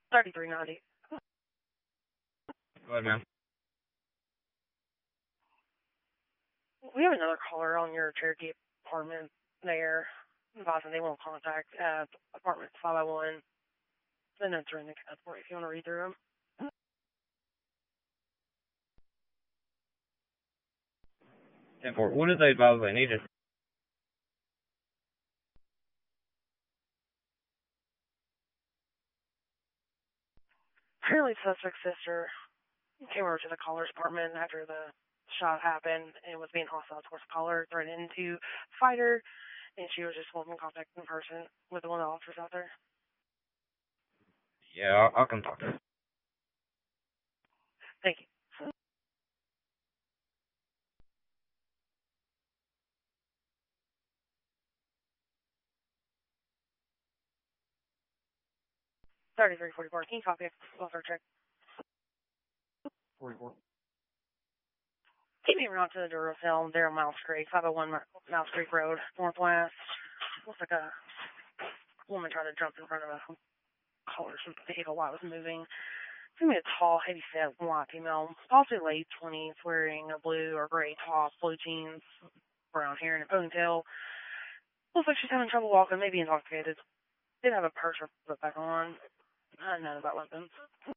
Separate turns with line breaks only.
$33.90.
Go ahead, ma'am.
We have another caller on your Cherokee apartment there. Advising they want contact apartment 501. The notes are in the cat for you if you want to read through them.
10-4. What did they advise they needed?
Apparently, the suspect's sister came over to the caller's apartment after the shot happened and was being hostile towards the caller, threatening to fight her, and she was just wanting contact in person with one of the officers out there.
Yeah, I'll come talk to her.
Thank you. 3344. Can you copy? Welfare check.
44.
Keep me around to the Duracell there on Miles Creek, 501 Miles Creek Road, Northwest. Looks like a woman tried to jump in front of a caller's vehicle while it was moving. It's going to be a tall, heavy-set white female, possibly late 20s, wearing a blue or gray top, blue jeans, brown hair, and a ponytail. Looks like she's having trouble walking, maybe intoxicated. Did have a purse or put back on. None about weapons.